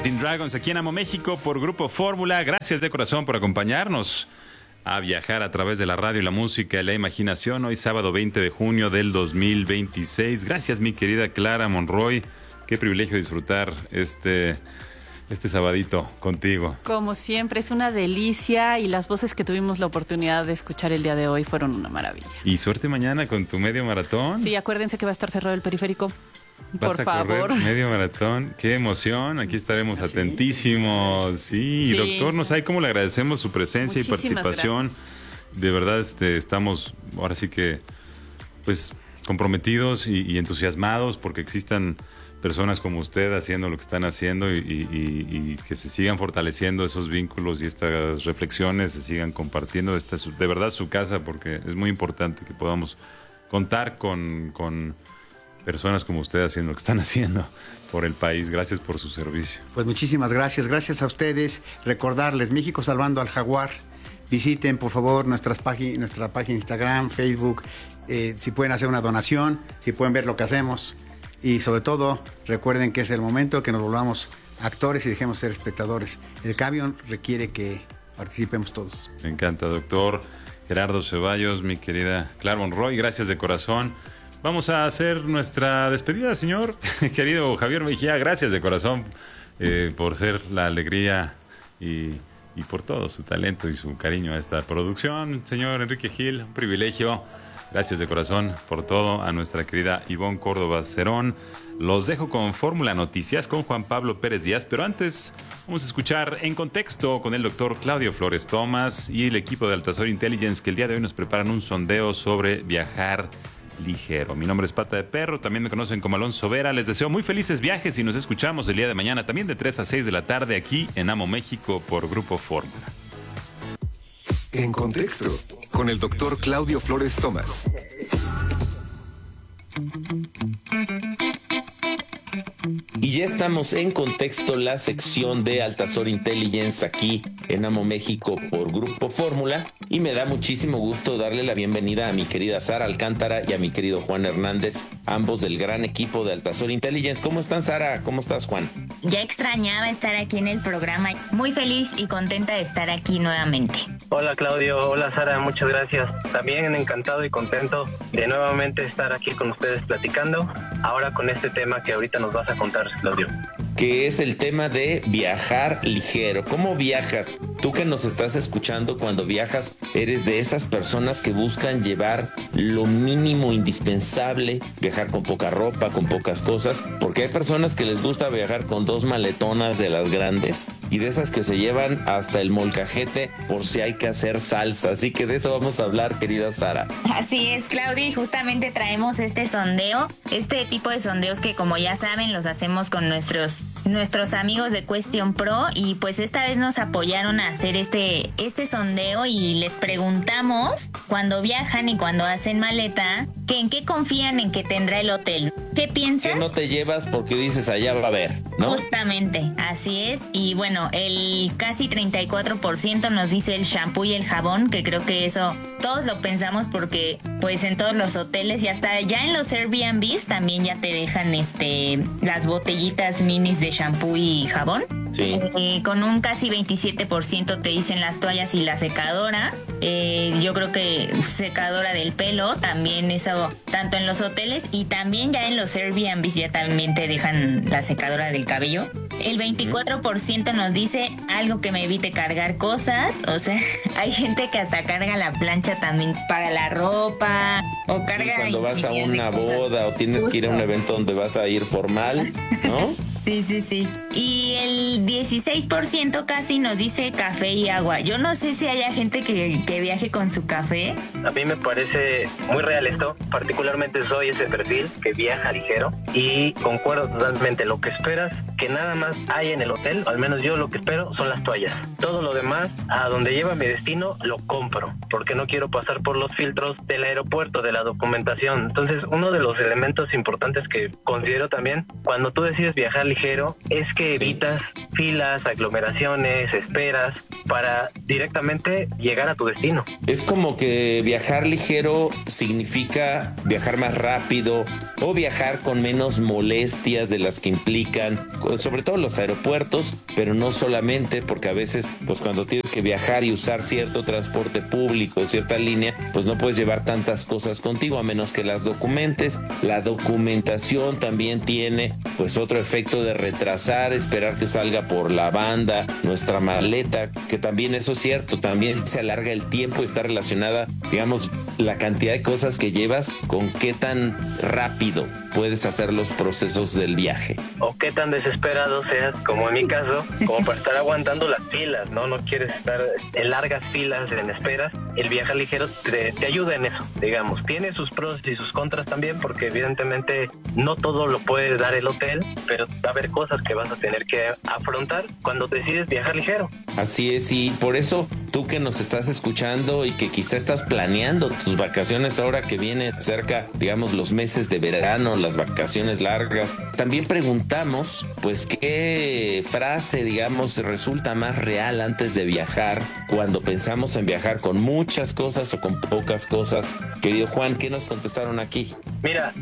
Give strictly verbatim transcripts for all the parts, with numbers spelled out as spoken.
Imagine Dragons aquí en Amo México por Grupo Fórmula. Gracias de corazón por acompañarnos a viajar a través de la radio y la música y la imaginación. Hoy sábado veinte de junio del dos mil veintiséis. Gracias, mi querida Clara Monroy. Qué privilegio disfrutar este, este sabadito contigo. Como siempre, es una delicia y las voces que tuvimos la oportunidad de escuchar el día de hoy fueron una maravilla. Y suerte mañana con tu medio maratón. Sí, acuérdense que va a estar cerrado el periférico. Vas Por a favor. Correr medio maratón. Qué emoción. Aquí estaremos ¿Ah, sí? atentísimos. Sí, Sí. doctor, no sabe cómo le agradecemos su presencia Muchísimas y participación. gracias. De verdad, este, estamos ahora sí que, pues, comprometidos y, y entusiasmados porque existan personas como usted haciendo lo que están haciendo y, y, y, y que se sigan fortaleciendo esos vínculos y estas reflexiones, se sigan compartiendo. Esta es de verdad su casa porque es muy importante que podamos contar con, con personas como usted haciendo lo que están haciendo por el país. Gracias por su servicio. Pues muchísimas gracias, gracias a ustedes. Recordarles, México Salvando al Jaguar. Visiten, por favor, nuestras págin- nuestra página Instagram, Facebook, eh, si pueden hacer una donación, si pueden ver lo que hacemos. Y sobre todo, recuerden que es el momento que nos volvamos actores y dejemos ser espectadores. El cambio requiere que participemos todos. Me encanta, doctor Gerardo Ceballos, mi querida Clara Monroy, gracias de corazón. Vamos a hacer nuestra despedida, señor. Querido Javier Mejía, gracias de corazón eh, por ser la alegría y, y por todo su talento y su cariño a esta producción. Señor Enrique Gil, un privilegio. Gracias de corazón por todo. A nuestra querida Ivonne Córdoba Cerón. Los dejo con Fórmula Noticias con Juan Pablo Pérez Díaz, pero antes vamos a escuchar En Contexto con el doctor Claudio Flores Tomás y el equipo de Altazor Intelligence que el día de hoy nos preparan un sondeo sobre viajar ligero. Mi nombre es Pata de Perro, también me conocen como Alonso Vera. Les deseo muy felices viajes y nos escuchamos el día de mañana, también de tres a seis de la tarde aquí en Amo México por Grupo Fórmula. En Contexto, con el doctor Claudio Flores Tomás. Y ya estamos en Contexto, la sección de Altazor Intelligence aquí en Amo México por Grupo Fórmula. Y me da muchísimo gusto darle la bienvenida a mi querida Sara Alcántara y a mi querido Juan Hernández, ambos del gran equipo de Altazor Intelligence. ¿Cómo están, Sara? ¿Cómo estás, Juan? Ya extrañaba estar aquí en el programa. Muy feliz y contenta de estar aquí nuevamente. Hola Claudio, hola Sara, muchas gracias. También encantado y contento de nuevamente estar aquí con ustedes platicando. Ahora con este tema que ahorita nos vas a contar, Claudio. Que es el tema de viajar ligero. ¿Cómo viajas? Tú que nos estás escuchando, cuando viajas, eres de esas personas que buscan llevar lo mínimo indispensable, viajar con poca ropa, con pocas cosas, porque hay personas que les gusta viajar con dos maletonas de las grandes y de esas que se llevan hasta el molcajete por si hay que hacer salsa. Así que de eso vamos a hablar, querida Sara. Así es, Claudia, y justamente traemos este sondeo, este tipo de sondeos que, como ya saben, los hacemos con nuestros nuestros amigos de Question Pro, y pues esta vez nos apoyaron a hacer este este sondeo y les preguntamos cuando viajan y cuando hacen maleta, que en qué confían en que tendrá el hotel. ¿Qué piensan? Que no te llevas porque dices allá va a haber, ¿no? Justamente, así es. Y bueno, el casi treinta y cuatro por ciento nos dice el shampoo y el jabón, que creo que eso todos lo pensamos porque pues en todos los hoteles y hasta ya en los Airbnbs también ya te dejan este las botellitas minis de shampoo y jabón. Sí. Eh, con un casi veintisiete por ciento te dicen las toallas y la secadora. Eh, yo creo que secadora del pelo, también eso, tanto en los hoteles y también ya en los Airbnbs ya también te dejan la secadora del cabello. El veinticuatro por ciento nos dice algo que me evite cargar cosas. O sea, hay gente que hasta carga la plancha también para la ropa o carga... Sí, cuando vas a una cosas. boda o tienes Justo. que ir a un evento donde vas a ir formal, ¿no? Sí, sí, sí. Y el dieciséis por ciento casi nos dice café y agua. Yo no sé si haya gente que, que viaje con su café. A mí me parece muy real esto, particularmente soy ese perfil que viaja ligero y concuerdo totalmente. Lo que esperas que nada más hay en el hotel, o al menos yo lo que espero, son las toallas. Todo lo demás, a donde lleva mi destino, lo compro, porque no quiero pasar por los filtros del aeropuerto, de la documentación. Entonces, uno de los elementos importantes que considero también, cuando tú decides viajar ligero, es que evitas filas, aglomeraciones, esperas, para directamente llegar a tu destino. Es como que viajar ligero significa viajar más rápido o viajar con menos molestias de las que implican, sobre todo los aeropuertos, pero no solamente, porque a veces, pues cuando tienes que viajar y usar cierto transporte público, cierta línea, pues no puedes llevar tantas cosas contigo a menos que las documentes. La documentación también tiene pues otro efecto de retrasar, esperar que salga por la banda nuestra maleta, que también eso es cierto, también se alarga el tiempo y está relacionada, digamos, la cantidad de cosas que llevas con qué tan rápido puedes hacer los procesos del viaje. O qué tan desesperado seas, como en mi caso, como para estar aguantando las filas, ¿no? No quieres estar en largas filas, en esperas. El viaje ligero te, te ayuda en eso, digamos. Tiene sus pros y sus contras también, porque evidentemente no todo lo puede dar el hotel, pero va a haber cosas que vas a tener que afrontar cuando decides viajar ligero. Así es, y por eso tú que nos estás escuchando y que quizá estás planeando tus vacaciones ahora que viene cerca, digamos, los meses de verano, las vacaciones largas, también preguntamos, pues, qué frase, digamos, resulta más real antes de viajar, cuando pensamos en viajar con muchas cosas o con pocas cosas. Querido Juan, ¿qué nos contestaron aquí? Mira,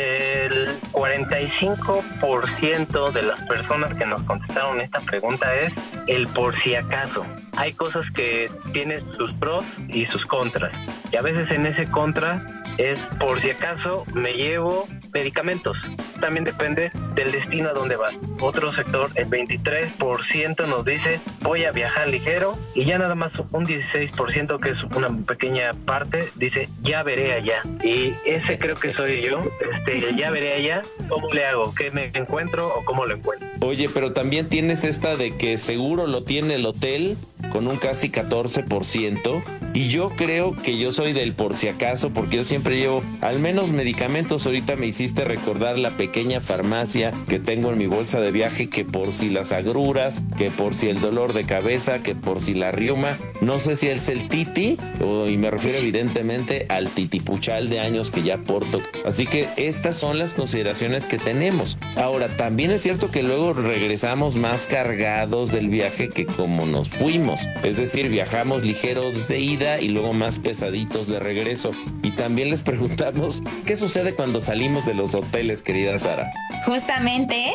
el cuarenta y cinco por ciento de las personas que nos contestaron esta pregunta es el por si acaso. Hay cosas que tienen sus pros y sus contras, y a veces en ese contra es por si acaso me llevo medicamentos. También depende del destino a donde vas. Otro sector, el veintitrés por ciento nos dice voy a viajar ligero, y ya nada más un dieciséis por ciento, que es una pequeña parte, dice ya veré allá. Y ese creo que soy yo, este, ya veré allá, ¿cómo le hago? ¿Qué me encuentro o cómo lo encuentro? Oye, pero también tienes esta de que seguro lo tiene el hotel, con un casi catorce por ciento, y yo creo que yo soy del por si acaso, porque yo siempre llevo al menos medicamentos. Ahorita me hiciste recordar la pequeña farmacia que tengo en mi bolsa de viaje, que por si las agruras, que por si el dolor de cabeza, que por si la riuma, no sé si es el titi, o, y me refiero evidentemente al titipuchal de años que ya porto. Así que estas son las consideraciones que tenemos. Ahora, también es cierto que luego regresamos más cargados del viaje que como nos fuimos. Es decir, viajamos ligeros de ida y luego más pesaditos de regreso. Y también les preguntamos, ¿qué sucede cuando salimos de los hoteles, querida Sara? Justamente,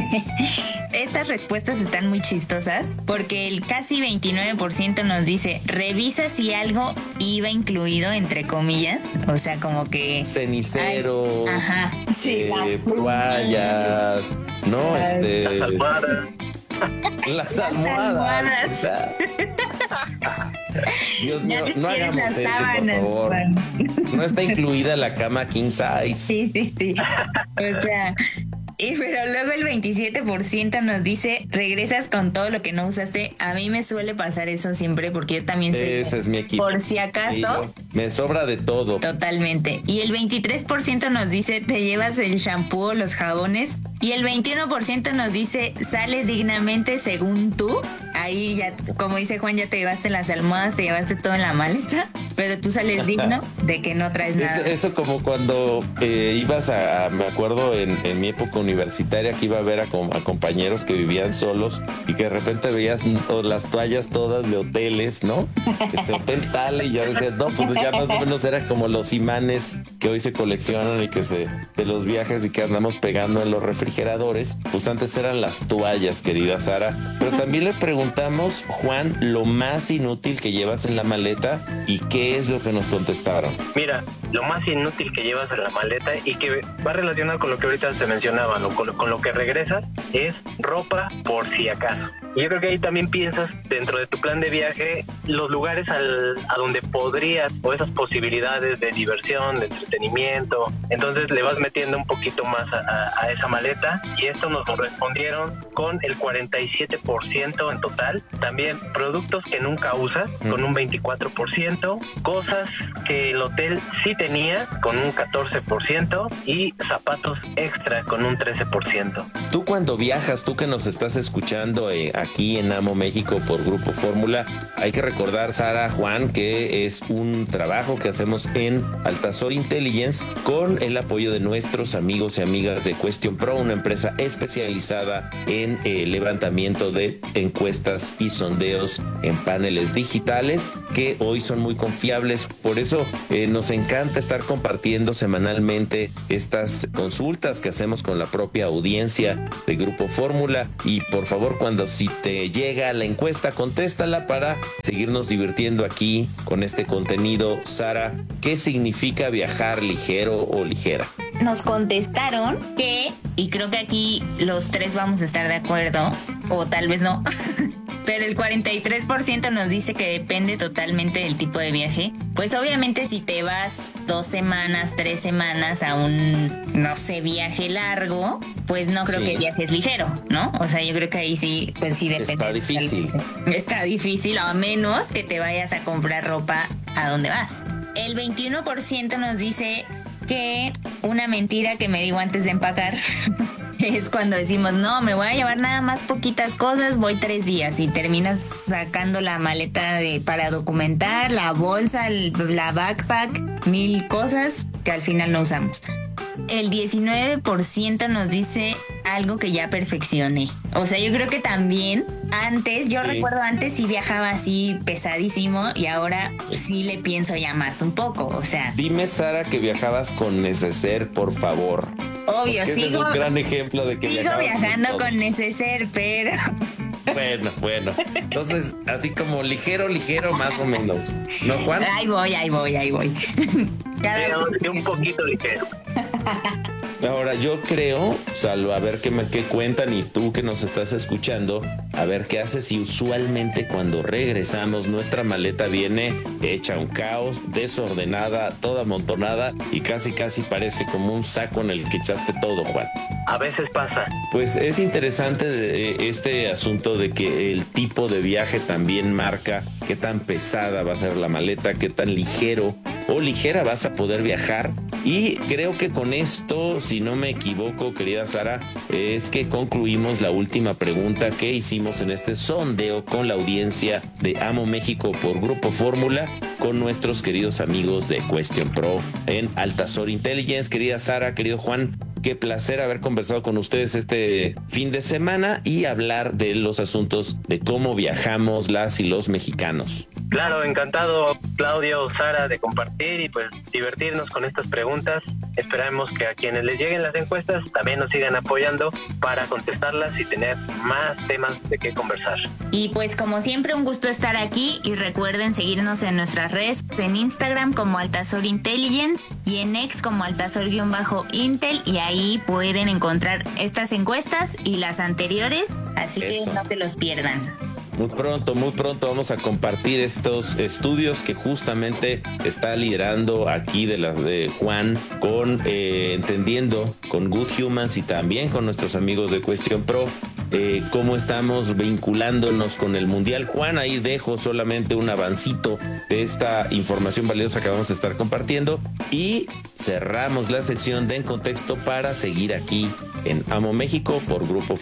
estas respuestas están muy chistosas, porque el casi veintinueve por ciento nos dice, revisa si algo iba incluido, entre comillas, o sea, como que... Ceniceros, Ay, ajá, sí, eh, las toallas, ¿no? Las- Este... Las almohadas. Las almohadas. Dios mío, Ya te no quieres hagamos las eso, por sábanas, favor. Juan. No está incluida la cama king size. Sí, sí, sí. O sea, y pero luego el veintisiete por ciento nos dice, regresas con todo lo que no usaste. A mí me suele pasar eso siempre, porque yo también soy... Ese es mi equipo. Por si acaso. Sí, yo- me sobra de todo. Totalmente. Y el veintitrés por ciento nos dice, te llevas el shampoo o los jabones. Y el veintiuno por ciento nos dice, sales dignamente según tú. Ahí ya, como dice Juan, ya te llevaste las almohadas, te llevaste todo en la maleta, pero tú sales digno de que no traes nada. Eso, eso como cuando eh, ibas a, a- me acuerdo en, en mi época universitaria, que iba a ver a, com- a compañeros que vivían solos y que de repente veías to- las toallas todas de hoteles, ¿no? Este hotel tal, y ya decías, no, pues ya más o menos era como los imanes que hoy se coleccionan y que se, de los viajes y que andamos pegando en los refrigeradores. Pues antes eran las toallas, querida Sara. Pero también les preguntamos, Juan, lo más inútil que llevas en la maleta, y qué es lo que nos contestaron. Mira, lo más inútil que llevas en la maleta y que va relacionado con lo que ahorita se mencionaba, ¿no? con, con lo que regresas, es ropa por si acaso. Y yo creo que ahí también piensas, dentro de tu plan de viaje, los lugares al, a donde podrías, o esas posibilidades de diversión, de entretenimiento. Entonces le vas metiendo un poquito más a, a, a esa maleta, y esto nos lo respondieron con el cuarenta y siete por ciento en total. También productos que nunca usas, con un veinticuatro por ciento. Cosas que el hotel sí tenía, con un catorce por ciento. Y zapatos extra, con un trece por ciento. Tú cuando viajas, tú que nos estás escuchando eh, aquí en Amo México por Grupo Fórmula. Hay que recordar, Sara, Juan, que es un trabajo que hacemos en Altazor Intelligence con el apoyo de nuestros amigos y amigas de Question Pro, una empresa especializada en eh, levantamiento de encuestas y sondeos en paneles digitales que hoy son muy confiables. Por eso eh, nos encanta estar compartiendo semanalmente estas consultas que hacemos con la propia audiencia de Grupo Fórmula. Y por favor, cuando si te llega la encuesta, contéstala para seguirnos divirtiendo aquí con este contenido. Sara, ¿qué significa viajar ligero o ligera? Nos contestaron que, y creo que aquí los tres vamos a estar de acuerdo, o tal vez no, pero el cuarenta y tres por ciento nos dice que depende totalmente del tipo de viaje. Pues obviamente si te vas dos semanas, tres semanas a un, no sé, viaje largo, pues no creo sí. que viajes ligero, ¿no? O sea, yo creo que ahí sí, pues sí depende. Está difícil. Está difícil, a menos que te vayas a comprar ropa a donde vas. El veintiuno por ciento nos dice que una mentira que me digo antes de empacar es cuando decimos, no, me voy a llevar nada más poquitas cosas, voy tres días y terminas sacando la maleta de, para documentar, la bolsa, el, la backpack, mil cosas que al final no usamos. El diecinueve por ciento nos dice algo que ya perfeccioné. O sea, yo creo que también antes, yo sí. recuerdo antes sí viajaba así pesadísimo y ahora sí le pienso ya más un poco, o sea. Dime, Sara, que viajabas con neceser, por favor. Obvio, sí. sigo, es un gran ejemplo de que sigo viajabas viajando con, con neceser, pero... Bueno, bueno. Entonces, así como ligero, ligero, más o menos. ¿No, Juan? Ahí voy, ahí voy, ahí voy. Cada sí, un poquito ligero. Ahora, yo creo, Salvo, a ver qué me qué cuentan y tú que nos estás escuchando, a ver qué haces y usualmente cuando regresamos nuestra maleta viene hecha un caos, desordenada, toda amontonada y casi casi parece como un saco en el que echaste todo, Juan. A veces pasa. Pues es interesante este asunto de que el tipo de viaje también marca qué tan pesada va a ser la maleta, qué tan ligero o ligera vas a poder viajar. Y creo que con esto, si no me equivoco, querida Sara, es que concluimos la última pregunta que hicimos en este sondeo con la audiencia de Amo México por Grupo Fórmula, con nuestros queridos amigos de Question Pro en Altazor Intelligence. Querida Sara, querido Juan, qué placer haber conversado con ustedes este fin de semana y hablar de los asuntos de cómo viajamos las y los mexicanos. Claro, encantado, Claudio, Sara, de compartir y pues divertirnos con estas preguntas. Esperamos que a quienes les lleguen las encuestas también nos sigan apoyando para contestarlas y tener más temas de qué conversar. Y pues como siempre, un gusto estar aquí y recuerden seguirnos en nuestras redes, en Instagram como Altazor Intelligence y en X como Altazor-Intel, y ahí pueden encontrar estas encuestas y las anteriores, así Eso. que no se los pierdan. Muy pronto, muy pronto vamos a compartir estos estudios que justamente está liderando aquí de las de Juan con eh, entendiendo con Good Humans y también con nuestros amigos de Question Pro eh, cómo estamos vinculándonos con el Mundial. Juan, ahí dejo solamente un avancito de esta información valiosa que vamos a estar compartiendo y cerramos la sección de En Contexto para seguir aquí en Amo México por Grupo